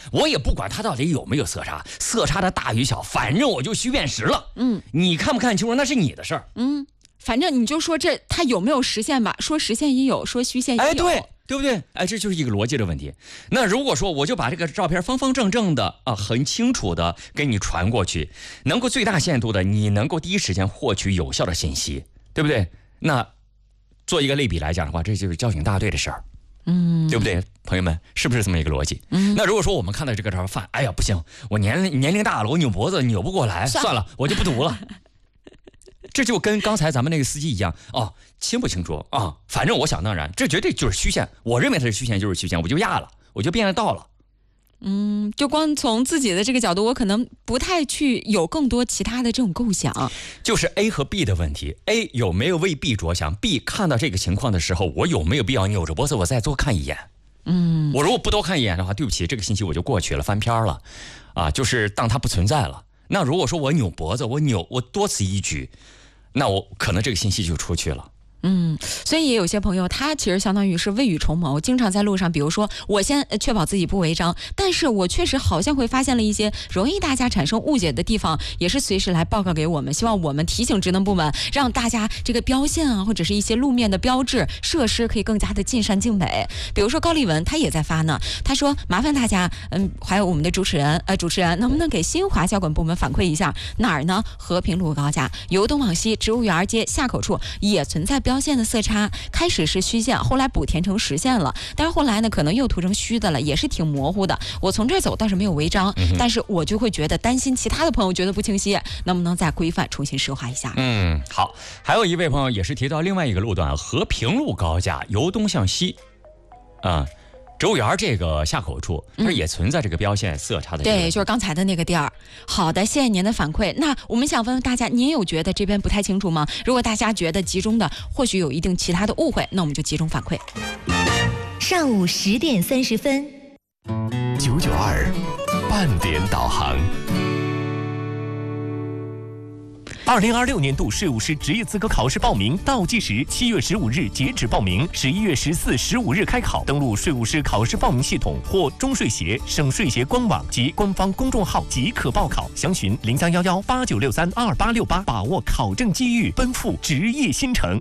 我也不管它到底有没有色差，色差的大与小，反正我就虚变实了。你看不看清楚那是你的事儿。 反正你就说它有没有实现吧，说实现也有，说虚现也有。 对不对？这就是一个逻辑的问题。那如果说我就把这个照片方方正正的很清楚的给你传过去，能够最大限度的你能够第一时间获取有效的信息，对不对？那做一个类比来讲的话，这就是交警大队的事儿。对不对？朋友们，是不是这么一个逻辑？那如果说我们看到这个照片，哎呀不行，我年龄大了，我扭脖子扭不过来，算了，我就不读了。这就跟刚才咱们那个司机一样清不清楚反正我想当然，这绝对就是虚线。我认为它是虚线就是虚线，我就压了，我就变了道了。 就光从自己的这个角度，我可能不太去有更多其他的这种构想。 就是 A 和 B 的问题 ，A 有没有为 B 着想 ，B 看到这个情况的时候，我有没有必要扭着脖子我再多看一眼？我如果不多看一眼的话，对不起，这个信息我就过去了，翻篇了，就是当它不存在了。那如果说我扭脖子，我多此一举，那我可能这个信息就出去了。 所以也有些朋友他其实相当于是未雨绸缪，经常在路上，比如说我先确保自己不违章，但是我确实好像会发现了一些容易大家产生误解的地方，也是随时来报告给我们，希望我们提醒职能部门，让大家这个标线或者是一些路面的标志设施可以更加的尽善尽美。比如说高丽文他也在发呢，他说麻烦大家还有我们的主持人能不能给新华交管部门反馈一下，哪儿呢？和平路高架由东往西植物园街下口处也存在标线的色差，开始是虚线，后来补填成实线了，但是后来呢可能又涂成虚的了，也是挺模糊的。我从这儿走倒是没有违章，但是我就会觉得担心其他的朋友觉得不清晰，能不能再规范重新设划一下？ 好。还有一位朋友也是提到另外一个路段和平路高架由东向西植物园这个下口处，它也存在这个标线色差的。 对，就是刚才的那个地儿。好的，谢谢您的反馈。那我们想问问大家，您有觉得这边不太清楚吗？如果大家觉得集中的或许有一定其他的误会，那我们就集中反馈。 上午10点30分 992半点导航。2026年度税务师职业资格考试报名倒计时7月15日截止报名，11月14、15日开考。登录税务师考试报名系统或中税协、省税协官网及官方公众号即可报考。详询031189632868，把握考证机遇，奔赴职业新城。